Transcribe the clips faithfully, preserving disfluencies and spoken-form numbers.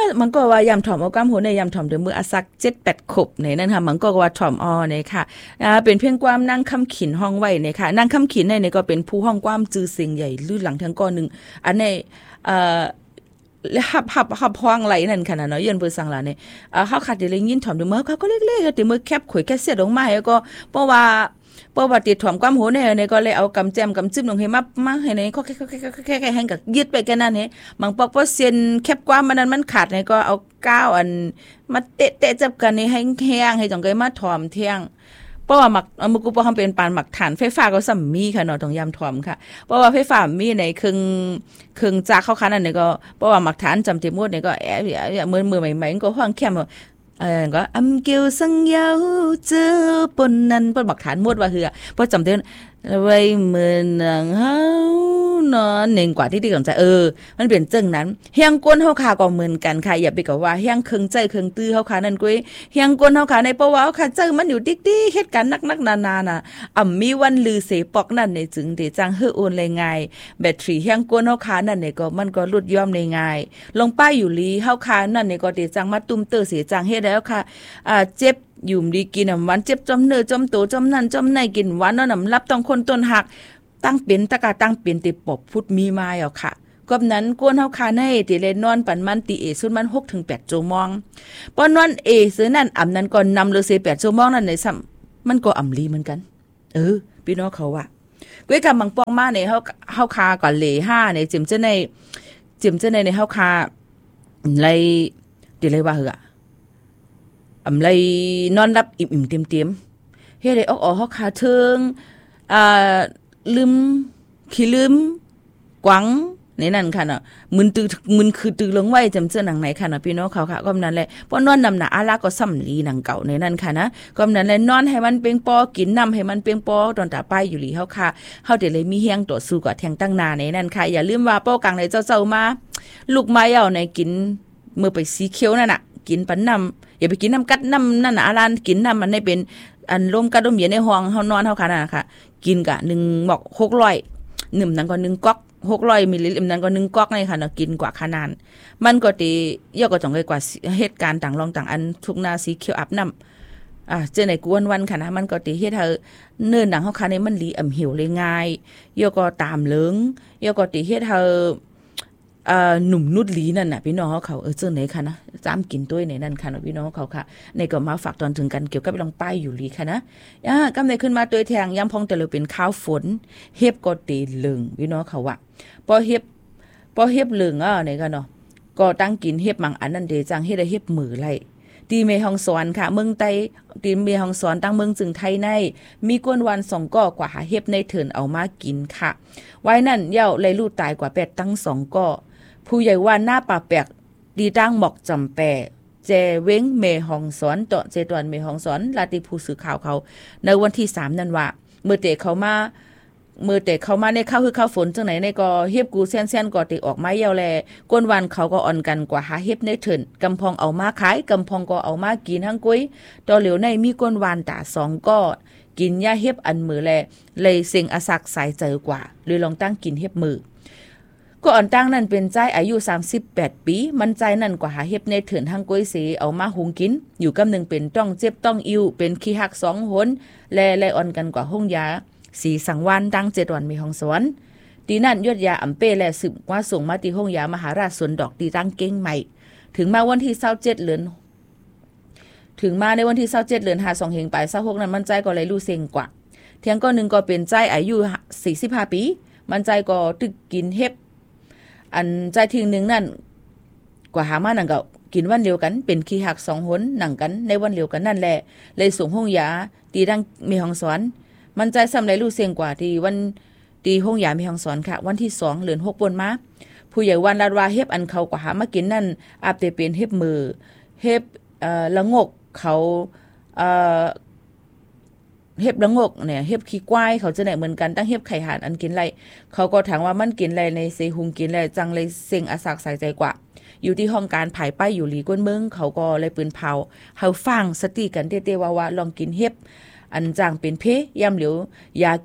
มันก็ว่ายำถ่อมเอากำหัวในยำถ่อมเดือมืออาสักเจ็ดแปดขบในนั่นค่ะมันก็ว่าถ่อมออเนี่ยค่ะอ่าเป็นเพียงความนั่งคำขินห้องไว้เนี่ยค่ะนั่งคำขินในเนี่ยก็เป็นผู้ห้องความจือเสียงใหญ่ลื่นหลังทั้งก้อนหนึ่งอันในเอ่อแล้วหับหับหับห้องไหลนั่นค่ะเนาะเย็นเปิดสังหลาเนี่ยอ่าเขาขาดได้เลยยินถ่อมเดือมือเขาก็เล็กๆแต่มือแคบข่อยแค่เสียดออกมาแล้วก็เพราะว่าเพราะว่าติดถ่อมความหัวเนี่ยเนี่ยก็เลยเอากำแจมกำจิ้มลงให้มามาให้ในเขาแค่แค่แค่ให้กับยึดไปแค่นั้นเนี่ยบางปอกเพราะเส้นแคบความมันนั้นมันขาดเนี่ยก็เอาก้าวอันมาเตะเตะจับกันนี่ให้แห้งให้จังไกมาถ่อมเที่ยงเพราะว่าหมักมือกูเพราะทำเป็นปานหมักฐานไฟฟ้าก็สัมมีค่ะเนาะต้องยำถ่อมค่ะเพราะว่าไฟฟ้ามีในครึ่งครึ่งจากเข้าคันนั่นเนี่ยก็เพราะว่าหมักฐานจำเต็มหมดเนี่ยก็แอบมือมือใหม่ๆก็ห้องแคมเออก็อำเกียวสังยาวเจอปนนั้นปนบักฐานหมดว่าเหือเพราะจำได้ไว้เหมือนนางเฮานอนเน่งกว่าที่ที่ก่อนใจเออมันเปลี่ยนจึงนั้นเฮียงก้นเฮาคาก็เหมือนกันค่ะอย่าไปกับว่าเฮียงเครื่องใจเครื่องตื้อเฮาคานั่นกุ้ยเฮียงก้นเฮาคาในเพราะว่าเฮาคาเจอมันอยู่ติ๊กๆเฮ็ดกันนักๆนาๆน่ะอ่ำมีวันลือเสปอกนั่นในจึงได้จังเฮือโอนเลยง่ายแบตเตอรี่เฮียงก้นเฮาคานั่นเนี่ยก็มันก็ลดย่อมได้ง่ายลงป้ายอยู่ลีเฮาคานั่นเนี่ยก็ได้จังมาตุ้มเตอเสียจังเฮ็ดแล้วค่ะอ่าเจ็บยุ่มดีกินน้ำหวานเจ็บจอมเนื้อจอมโตจอมนั่นจอมในกินหวานเนาะน้ำรับต้องคนต้นหักตั้งเป็นตะกาตั้งเป็นติปอบพุดมีมาเอาค่ะก็นั้นกวนเฮาคาในติเลนอนปันมันติเอสุดมัน หกถึงแปด ชั่วโมงปอนอนเอซื้อนั่นอำนั้นก็นำเลยสิแปดชั่วโมงนั่นในซ้ำมันก็อำลีเหมือนกันเออพี่น้องเขาว่าก้วยกำบังปองมาในเฮาเฮาคาก่อนเหลห้าในจิมเจ้าในจิมเจ้าในในเฮาคาไรติเลยว่าเหอะอำไรนอนรับอิ่มๆเต็มๆเฮ็ดได้ออกออกเฮาคาเทิงอ่าลืมขี้ลืมกวังในนั่นค่ะเนาะมึนตึมึนคือตึลงไว้จำเจอหนังไหนค่ะเนาะพี่น้องเขาค่ะก็นั้นแหละเพราะนอนนำหน้าอาลาก็ซ้ำลีหนังเก่าในนั่นค่ะนะก็นั้นแหละนอนให้มันเปียงปอกินน้ำให้มันเปียงปอตอนตาป้ายอยู่หลีเฮาค่ะเฮาได้เลยมีเฮียงต่อสู้กับแทงตั้งนาในนั่นค่ะอย่าลืมว่าป้อกลางในเจ้าๆมาลูกไม้เอาในกินมือไปสีเขียวนั่นน่ะกินปันน้ำอย่าไปกินน้ำกัดน้ำนั่นน่ะอาลานกินน้ำมันได้เป็นอันลมกัดลมเย็นในห้องเฮานอนเฮาค่ะนั่นน่ะค่ะกินกะหนึ่งหมอกหกร้อยหนึ่งนั้นก็หนึ่งก๊อกหกร้อยมิลลิลิตรนั้นก็หนึ่งก๊อกนี่ค่ะเนาะกินกว่าขนาดมันก็ตีย่อก็ต้องเลยกว่าเหตุการณ์ต่างรองต่างอันทุกนาสีเขียวอาบน้ำอ่าเจอในกวนวันค่ะนะมันก็ตีเฮ็ดเธอเนิ่นหนังเฮาค่ะนี่มันลีอ่ำหิวเลยง่ายย่อก็ตามเหลืองย่อก็ตีเฮ็ดเธอเอ่อหนุ่มนุดลีนั่นน่ะพี่น้องเขาเขาเออเจอไหนค่ะนะจ้ามกินด้วยในนั่นค่ะเนาะพี่น้องเขาค่ะในก็มาฝากตอนถึงกันเกี่ยวกับลองป้ายอยู่ลีค่ะนะอ่ากำในขึ้นมาตัวแทงยำพองแต่เราเป็นข้าวฝนเฮ็บก็ตีเหลืองพี่น้องเขาว่าพอเฮ็บพอเฮ็บเหลืองอ่ะในก็เนาะก็ตั้งกินเฮ็บมังอันนั่นเดจังเฮ็ดได้เฮ็บมือไล่ตีเมฮองสอนค่ะเมืองไต้ตีเมฮองสอนตั้งเมืองจึงไทยในมีกวนวันสองก่อกว่าหาเฮ็บในเถินเอามากินค่ะไว้นั่นเย้าเลยลูกตายกว่าแปดตั้งสองก่อผู้ใหญ่ว่าหน้าป่าแปกดีตั้งหมอกจำแปเจเว้งเมฮองสอนต่อเจตวนเมฮองสอนลาติผู้สื่อข่าวเขาในวันที่สามนั่นว่าเมื่อเตะเขามาเมื่อเตะเขามาในข้าวคือข้าวฝนจังไหนในก็เฮ็บกูแซ่นๆก็เตะออกไม้ยาวแลก้นวันเขาก็อ่อนกันกว่าหาเฮ็บในเถินกำพองเอามาขายกำพองก็เอามากินทั้งกุ้ยต่อเหลียวในมีก้นวันตาสองก็กินยาเฮ็บอันมือแลเลยเสียงอาศักสายเจอกว่าเลยลองตั้งกินเฮ็บมือก็อ่อนตั้งนั่นเป็นใจอายุสามสิบแปดปีมันใจนั่นกว่าหาเฮ็บในเถินทั้งกุ้ยเสเอามาหุงกินอยู่กำนึงเป็นต้องเจ็บต้องอิ่วเป็นขี้หักสองหนแลแลอ่อนกันกว่าห้องยาสีสังวานตั้งเจดวันมีห้องสวนตีนั่นยอดยาอำเป้และสืบว่าส่งมาตีห้องยามหาราชสวนดอกตีตั้งเก้งใหม่ถึงมาวันที่เศร้าเจ็ดเดือนถึงมาในวันที่เศร้าเจ็ดเดือนหาสองเฮงไปเศร้าหกนั้นมันใจก็เลยรู้เซ็งกว่าเที่ยงก็หนึ่งก็เป็นใจอายุสี่สิบห้าปีมันใจก็ตึกกินเฮ็บอันใจทิ้งหนึ่งนั่นกว่าหามานั่นก็กินวันเดียวกันเป็นขี้หักสองหนหนังกันในวันเดียวกันนั่นแหละเลยส่งห้องยาตีตั้งมีห้องสวนมันใจซ้ำไรรู้เสียงกว่าที่วันตีห้องยามีห้องสอนค่ะวันที่สองเดือนหกบนมาผู้ใหญ่วันลาดว่าเฮ็บอันเขากว่าหามากินนั่นอาบเตเป็นเฮ็บมือเฮ็บเอ่อละงกเขาเอ่อเฮ็บละงกเนี่ยเฮ็บขี้ควายเขาจะได้เหมือนกันตั้งเฮ็บไข่ห่านอันกินไรเขาก็ถามว่ามันกินไรในเซหุงกินไรจังเลยเสียงอาศักใส่ใจกว่าอยู่ที่ห้องการผายป้ายอยู่หลีก้นเมืองเขาก็เลยปืนเผาเฮาฟังสติกันเต้ๆว่าว่าลองกินเฮ็บอันจางเป็นเพย่ำเหลียวยาแก้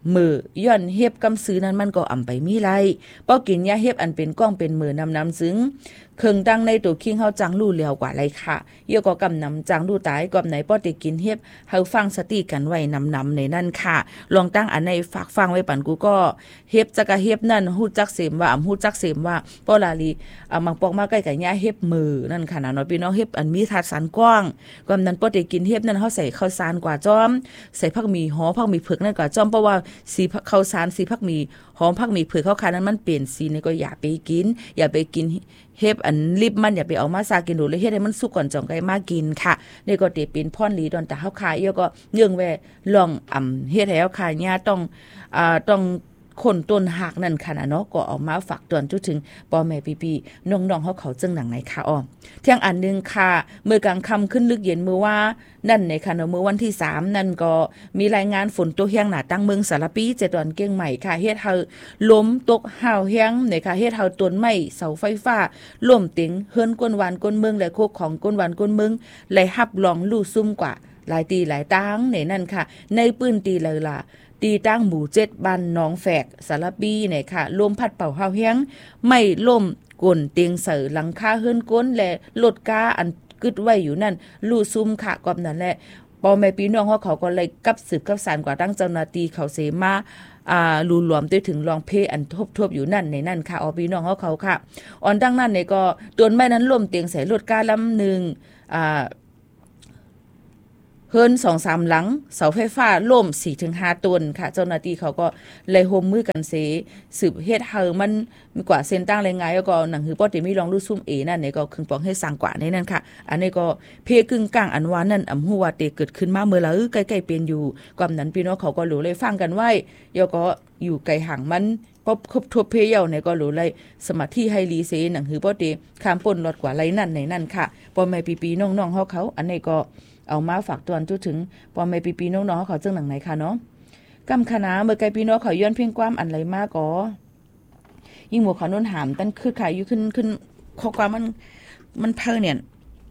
มือย้อนเฮ็บกำซื้อนั้นมันก็อำไปมีไรป้อกินยาเฮ็บอันเป็นก้องเป็นมือนำนำซึ้งเครื่องตั้งในตัวคิงเฮาจังรู้แล้วกว่าไรค่ะเยอะก็กำนำจังรู้ตายกอบไหนป้อติกินเฮ็บเฮาฟังสติกันไว้นำนำในนั่นค่ะลองตั้งอันในฝากฟังไว้ปั่นกูก็เฮ็บจักกะเฮ็บนั่นฮู้จักเสมว่าอำฮู้จักเสมว่าป้อลาลีอ่ามังปอกมาใกล้กับยาเฮ็บมือนั่นค่ะนะเนาะพี่น้องเฮ็บอันมีทัดสันกว้างกอบนั้นป้อติกินเฮ็บนั่นเฮาใส่ข้าวสารกว่าจ้อมใส่ผักหมี่หอผักหมี่เผือกนั่นกว่าจ้อมเพราะว่าสีข้าวสารสีผักหมี่หอมผักหมี่เผือกข้าวคานั้นมันเปลี่ยนสีนี่ก็อย่าไปกินอย่าไปกินเฮ็บอันลิบมันอย่าไปเอามาซากินดูเลยเฮ็ดให้มันสุกก่อนจ่องไก่มากินค่ะนี่ก็ติเป็นพ่อนหลีดอนตาเฮาคาเอียก็เยื่องแวลองอ่ำเฮ็ดให้เฮาคาเนี่ยต้องอ่าต้องคนต้นหักนั่นค่ะนะเนาะก็ออกมาฝากตอนจุถึงพ่อแม่พี่ๆน้องๆเฮาเขาจึงหนังไหนค่ะอ้อเที่ยงอันนึงค่ะมื้อกลางค่ำขึ้นลึกเย็นมื้อว่านั่นในค่ะเนาะมื้อวันที่สามนั่นก็มีรายงานฝนตกแห้งหน้าตั้งเมืองสารปีเจ็ดตอนเก้งใหม่ค่ะเฮ็ดเฮาล้มตกห่าวแห้งในค่ะเฮ็ดเฮาต้นไม้เสาไฟฟ้าล่มติงเฮิรนก้นหวานก้นเมืองและโคกของก้นหวานก้นเมืองไหลฮับลองลู่ซุ่มกว่าหลายตีหลายตังในนั่นค่ะในปื้นตีเลยล่ะตีตั้งหมู่เจ็ดบ้านหนองแฝกสารปีเนี่ยค่ะลมพัดเป่าห้าวแห้งไม่ล่มกลนเตียงเสือหลังคาเฮิรนก้นและลดกาอันกึดไว้อยู่นั่นลู่ซุ่มค่ะกอบนั่นแหละปอแม่พี่น้องเขาเขาก็เลยกับสืบกับสารกว่าตั้งเจ้าหน้าที่เขาเสมาอ่ารูรวมได้ถึงรองเพอันทบๆอยู่นั่นในนั่นค่ะอพี่น้องเขาเขาค่ะอ่อนดังนั้นเนี่ยก็ต้นไม้นั้นล่มเตียงใส่ลดกาลำหนึ่งอ่าเฮิรน สองสาม หลังเสาไฟฟ้าล่ม สี่ถึงห้า ต้นค่ะเจ้าหน้าที่เขาก็เลยโฮมมือกันเสสืบเฮ็ดเฮามันมีกว่าเส้นตั้งรายงานแล้วก็หนังหือป้อติมีลองรู้ซุ่มเอนั่นนี่ก็คึงปองให้สร้างกว่าในนั่นค่ะอันนี้ก็เพกึ่งกลางอันวานั่นอำฮู้ว่าเตเกิดขึ้นมาเมื่อละใกล้ๆเป็นอยู่ความนั้นพี่น้องเขาก็รู้เลยฟังกันไว้แล้วก็อยู่ไกลห่างมันพบครบทบเพเยาในก็รู้เลยสมาธิให้ลีเสหนังหือป้อติข้ามป่นลดกว่าไรนั่นในนั่นค่ะพ่อแม่ปีๆน้องๆเฮาเขาอันนี้ก็เอามาฝากตอนจุถึงปอมแม่ปีปีน้องๆเขาเจ้งหนังไหนค่ะเนาะกำคณะเมื่อไกลพี่น้องเขาย้อนเพียงความอันไรมากก็ยิ่งหมวกเขาโน้นหามตั้นคือขายอยู่ขึ้นขึ้นข้อความมันมันเพอเนี่ย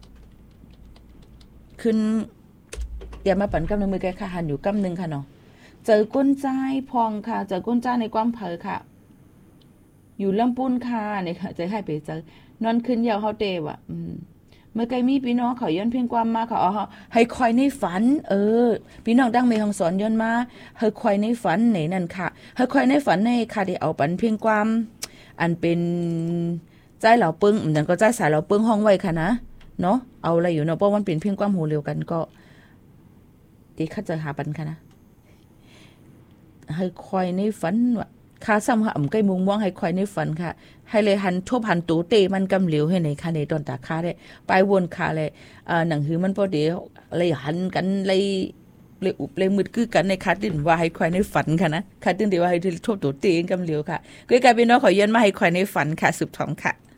ขึ้นอย่ามาปั่นกำในมือไกลค่ะหันอยู่กำนึงค่ะเนาะเจอก้นใจพองค่ะเจอก้นใจในความเพอค่ะอยู่ลำปุ้นค่ะเนี่ยค่ะจะให้ไปเจอนอนขึ้นยาวเฮาเตว่ะอืมเมื่อไกลมีพี่น้องเขาย้อนเพียงความมาเขาเอาให้คอยในฝันเออพี่น้องดังเมฮองสอนย้อนมาให้คอยในฝันไหนนั่นค่ะให้คอยในฝันในค่ะได้เอาปันเพียงความอันเป็นใจเหล่าปึ้งนั่นก็ใจสายเหล่าปึ้งห้องไว้ค่ะนะเนาะเอาอะไรอยู่เนาะเพราะมันเป็นเพียงความหูเร็วกันก็ตีข้าจะหาปันค่ะนะให้คอยในฝันว่าค่าซ้ำค่ะอ่ำใกล้มุงม่วงให้คอยในฝันค่ะให้เลยหันทบหันตูเตมันกำเหลียวให้ในค่ะในตอนตาค่าได้ไปวนค่ะเลยอ่าหนังหือมันพอเดี๋ยวเลยหันกันเลยเลยอุบเลยมืดคือกันในคาดินว่าให้คอยในฝันค่ะนะคาดินเดี๋ยวว่าให้ทบตูเตกำเหลียวค่ะก็กลายเป็นน้องขอย้อนมาให้คอยในฝันค่ะสืบทองค่ะ